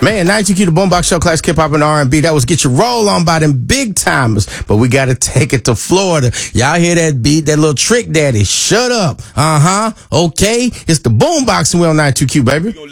Man, 92Q, the Boombox Show, classic hip hop and R&B. That was Get Your Roll On by them big timers. But we got to take it to Florida. Y'all hear that beat? That little trick daddy. Shut up. Okay. It's the Boombox and we on 92Q, baby.